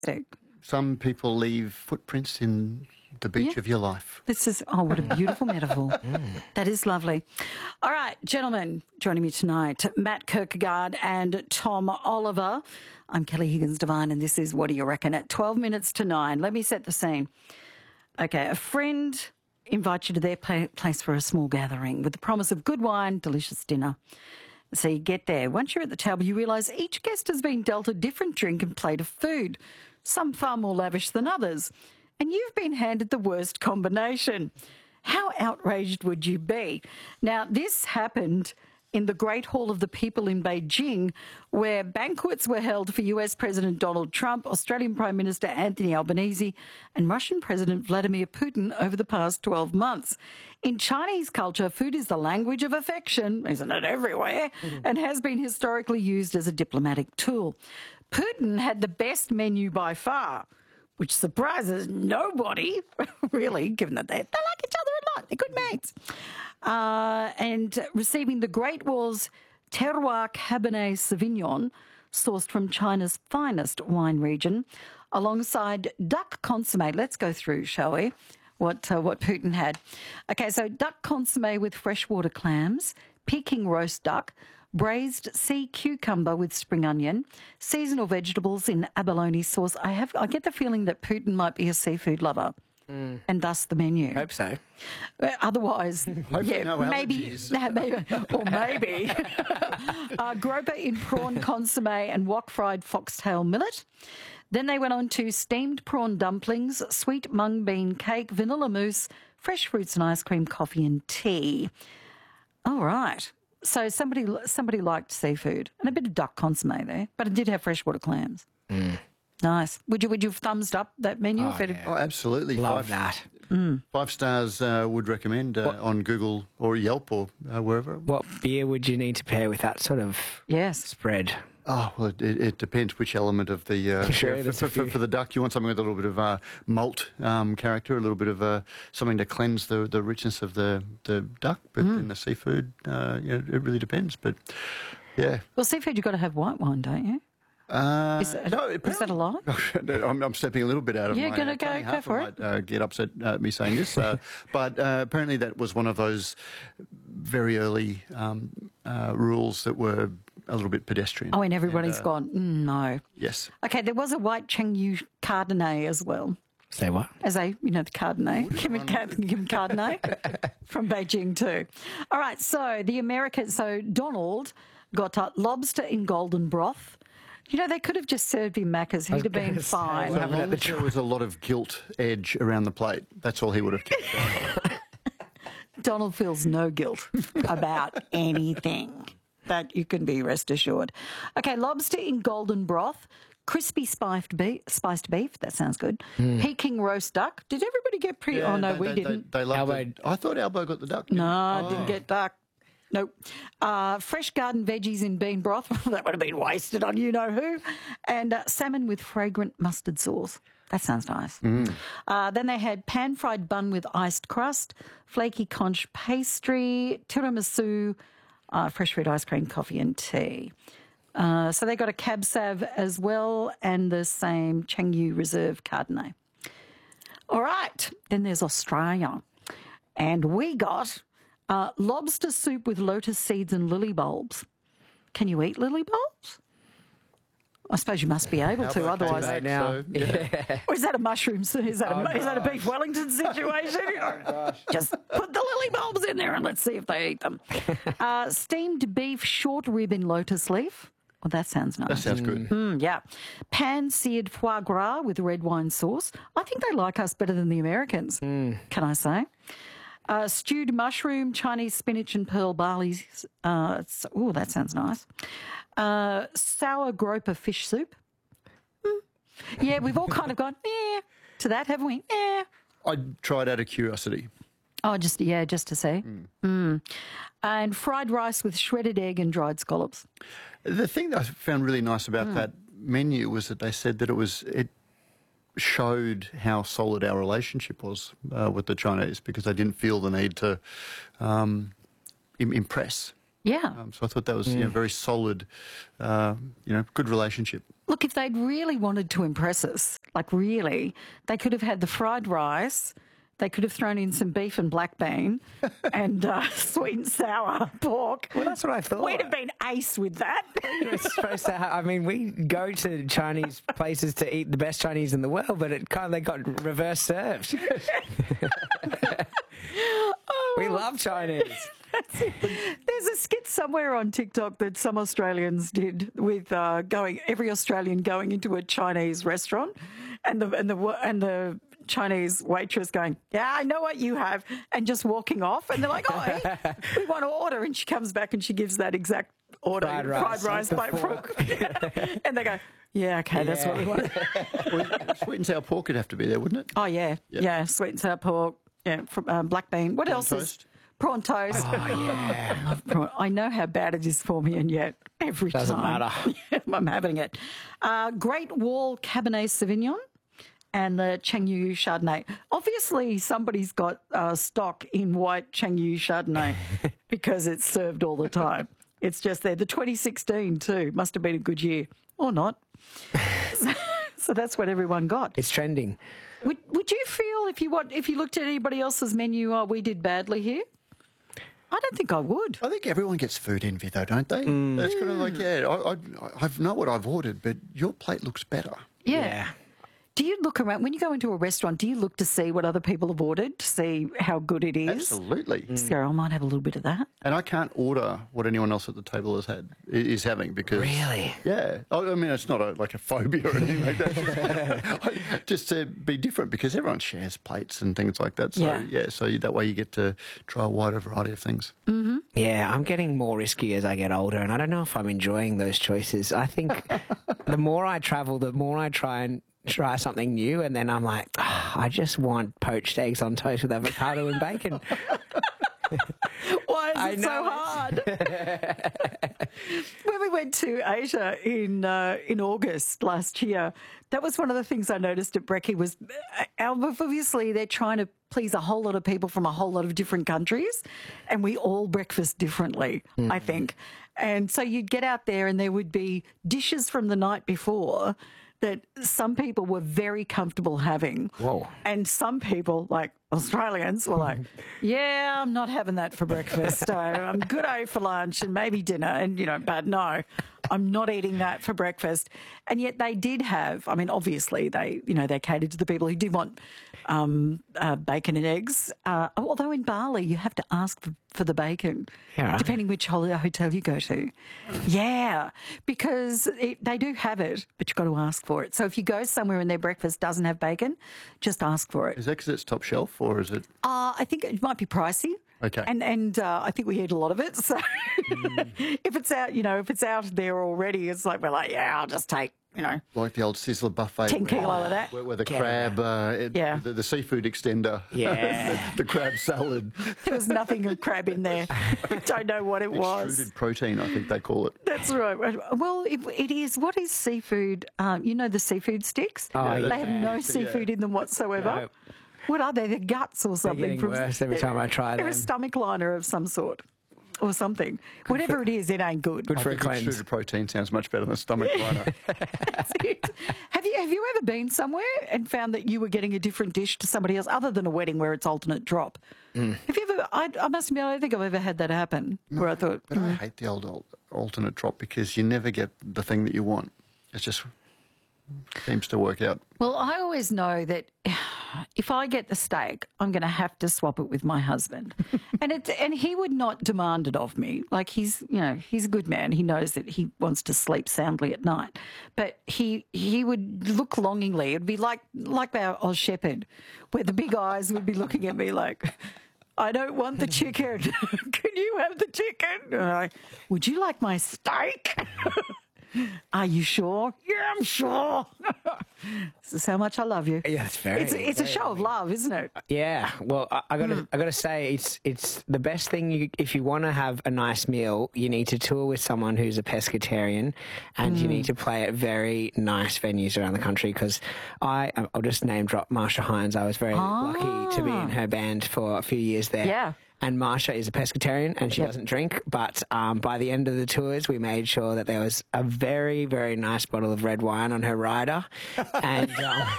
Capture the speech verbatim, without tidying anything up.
Some people leave footprints in the beach Yeah. of your life. This is, oh, what a beautiful metaphor. Mm. That is lovely. All right, gentlemen, joining me tonight, Matt Kierkegaard and Tom Oliver. I'm Kelly Higgins-Devine, and this is What Do You Reckon? At twelve minutes to nine. Let me set the scene. Okay, a friend invites you to their pla- place for a small gathering with the promise of good wine, delicious dinner. So you get there. Once you're at the table, you realise each guest has been dealt a different drink and plate of food, some far more lavish than others. And you've been handed the worst combination. How outraged would you be? Now, this happened in the Great Hall of the People in Beijing, where banquets were held for U S President Donald Trump, Australian Prime Minister Anthony Albanese, and Russian President Vladimir Putin over the past twelve months. In Chinese culture, food is the language of affection, isn't it, everywhere, mm-hmm. and has been historically used as a diplomatic tool. Putin had the best menu by far, which surprises nobody, really, given that they, they like each other a lot. They're good mates. Uh, and receiving the Great Wall's Terroir Cabernet Sauvignon, sourced from China's finest wine region, alongside duck consommé. Let's go through, shall we, what, uh, what Putin had. Okay, so duck consommé with freshwater clams, Peking roast duck, braised sea cucumber with spring onion, seasonal vegetables in abalone sauce. I have, I get the feeling that Putin might be a seafood lover, mm. and thus the menu. Hope so. Uh, otherwise, yeah, no maybe, maybe, or maybe, uh, groper in prawn consomme and wok fried foxtail millet. Then they went on to steamed prawn dumplings, sweet mung bean cake, vanilla mousse, fresh fruits and ice cream, coffee and tea. All right. So somebody somebody liked seafood and a bit of duck consomme there, but it did have freshwater clams. Mm. Nice. Would you would you have thumbsed up that menu? Oh, if it yeah. Oh, absolutely. Love five, that. Mm. Five stars uh, would recommend uh, on Google or Yelp or uh, wherever. What beer would you need to pair with that sort of yes. spread? Oh, well, it, it depends which element of the... Uh, Sure, yeah, there's for, a for, few. for the duck, you want something with a little bit of uh, malt um, character, a little bit of uh, something to cleanse the, the richness of the, the duck. But Mm. in the seafood, uh, you know, it really depends. But, yeah. Well, seafood, you've got to have white wine, don't you? Uh, Is that, no, is that a lie? I'm, I'm stepping a little bit out of You're my... gonna go- Tony go Harper for might, uh, get upset at me saying this. Uh, but uh, apparently that was one of those very early um, uh, rules that were a little bit pedestrian. Oh, and everybody's and, uh, gone, mm, no. Yes. Okay, there was a white Chengyu Chardonnay as well. Say what? As a, you know, the Chardonnay, Kim, Kim Chardonnay from Beijing too. All right, so the American, so Donald got uh, lobster in golden broth. You know, they could have just served him Macca's. He'd have been fine. As long as there was a lot of guilt edge around the plate, that's all he would have kept. Donald feels no guilt about anything. That you can be rest assured. Okay, lobster in golden broth, crispy spiced beef, spiced beef, that sounds good. Mm. Peking roast duck. Did everybody get pre... Yeah, oh, no, they, we they, didn't. They, they loved Albo. it. I thought Albo got the duck. No, oh. I didn't get duck. Nope. Uh, fresh garden veggies in bean broth. That would have been wasted on you-know-who. And uh, salmon with fragrant mustard sauce. That sounds nice. Mm. Uh, then they had pan-fried bun with iced crust, flaky conch pastry, tiramisu, uh, fresh fruit ice cream, coffee and tea. Uh, so they got a cab sav as well and the same Chengyu Reserve Chardonnay. All right. Then there's Australia. And we got... Uh, lobster soup with lotus seeds and lily bulbs. Can you eat lily bulbs? I suppose you must be able to, otherwise... Back, now. So, yeah. Or is that a mushroom? Is that a, Oh, is that a beef Wellington situation? Oh, Just put the lily bulbs in there and let's see if they eat them. Uh, steamed beef short rib in lotus leaf. Well, that sounds nice. That sounds good. Mm, yeah. Pan-seared foie gras with red wine sauce. I think they like us better than the Americans, mm. can I say? Uh, stewed mushroom, Chinese spinach and pearl barley. Uh, oh, that sounds nice. Uh, sour groper fish soup. Mm. Yeah, we've all kind of gone, yeah, to that, haven't we? Yeah. I tried out of curiosity. Oh, just, yeah, just to see. Mm. Mm. And fried rice with shredded egg and dried scallops. The thing that I found really nice about mm. that menu was that they said that it was... it showed how solid our relationship was uh, with the Chinese, because they didn't feel the need to um, im- impress. Yeah. Um, so I thought that was you know, very solid, uh, you know, good relationship. Look, if they'd really wanted to impress us, like really, they could have had the fried rice. They could have thrown in some beef and black bean and uh, sweet and sour pork. Well, that's what I thought. We'd have been ace with that. We're supposed to have, I mean, we go to Chinese places to eat the best Chinese in the world, but it kind of they got reverse served. We love Chinese. There's a skit somewhere on TikTok that some Australians did with uh, going every Australian going into a Chinese restaurant, and the and the and the Chinese waitress going, "Yeah, I know what you have," and just walking off, and they're like, "Oh, hey, we want to order," and she comes back and she gives that exact order, Fried rice, fried rice with by the fork, and they go, "Yeah, okay, that's what we want." Well, sweet and sour pork would have to be there, wouldn't it? Oh yeah, Yep. yeah, sweet and sour pork, yeah, from, um, black bean. What else is toast. prawn toast? Oh, yeah. I love prawn. I know how bad it is for me, and yet every Doesn't time matter. I'm having it. Uh, Great Wall Cabernet Sauvignon and the Chengyu Chardonnay. Obviously, somebody's got uh, stock in white Chengyu Chardonnay because it's served all the time. It's just there. The twenty sixteen too must have been a good year, or not. so, so that's what everyone got. It's trending. Would Would you feel if you want if you looked at anybody else's menu, oh, we did badly here? I don't think I would. I think everyone gets food envy, though, don't they? That's kind of like, yeah, I, I, I know what I've ordered, but your plate looks better. Yeah. Yeah. Do you look around when you go into a restaurant? Do you look to see what other people have ordered to see how good it is? Absolutely. Just go, I might have a little bit of that. And I can't order what anyone else at the table has had is having because Really? yeah. I I mean, it's not a, like a phobia or anything like that. Just to be different because everyone shares plates and things like that. So Yeah. yeah, so you, that way you get to try a wider variety of things. Yeah, I'm getting more risky as I get older, and I don't know if I'm enjoying those choices. I think the more I travel, the more I try and try something new, and then I'm like, oh, I just want poached eggs on toast with avocado and bacon. Why is I it so know. hard? When we went to Asia in uh, in August last year, that was one of the things I noticed at Brekkie was uh, obviously they're trying to please a whole lot of people from a whole lot of different countries, and we all breakfast differently, I think. And so you'd get out there and there would be dishes from the night before that some people were very comfortable having. Whoa. And some people, like Australians, were like, yeah, I'm not having that for breakfast. Uh, I'm good O for lunch and maybe dinner. And, you know, but no, I'm not eating that for breakfast. And yet they did have, I mean, obviously they, you know, they catered to the people who did want um, uh, bacon and eggs. Uh, although in Bali, you have to ask for, for the bacon, Yeah. depending which holiday hotel you go to. Yeah, because it, they do have it, but you've got to ask for it. So if you go somewhere and their breakfast doesn't have bacon, just ask for it. Is that because it's top shelf or is it? Uh, I think it might be pricey. Okay. And and uh, I think we eat a lot of it. So if it's out, you know, if it's out there already, it's like we're like, yeah, I'll just take, you know, Like the old Sizzler buffet. ten where- kilo of that. Where, where the Get crab, uh, it, Yeah. the, the seafood extender, Yeah. the, the crab salad, There was nothing of crab in there. Don't know what it was. extruded protein, I think they call it. That's right. Well, it, it is. What is seafood? Um, you know the seafood sticks? Oh, They yeah. have no seafood in them whatsoever. No. What are they? They're guts or something. getting worse every time I try They're a them. stomach liner of some sort or something. Whatever it is, it ain't good. Good I for a think cleanse. extruded protein sounds much better than stomach liner. That's it. Have you have you ever been somewhere and found that you were getting a different dish to somebody else, other than a wedding where it's alternate drop? Mm. Have you ever? I, I must admit, I don't think I've ever had that happen. Where I thought, But I hate the old al- alternate drop because you never get the thing that you want. It just seems to work out. well, I always know that if I get the steak, I'm going to have to swap it with my husband, and it and he would not demand it of me. Like he's, you know, he's a good man. He knows that he wants to sleep soundly at night, but he he would look longingly. It'd be like like our Oz Shepherd, where the big eyes would be looking at me like, I don't want the chicken. Can you have the chicken? And I'm like, would you like my steak? Are you sure? Yeah, I'm sure. This is how much I love you. Yeah, it's very. It's, it's a show of love, isn't it? Yeah, well, I, I gotta, I gotta say, it's it's the best thing. You, if you want to have a nice meal, you need to tour with someone who's a pescatarian, and you need to play at very nice venues around the country. Because I, I'll just name drop Marsha Hines. I was very lucky to be in her band for a few years there. Yeah. and Marsha is a pescatarian and she Yep. doesn't drink. But um, by the end of the tours, we made sure that there was a very, very nice bottle of red wine on her rider. And um,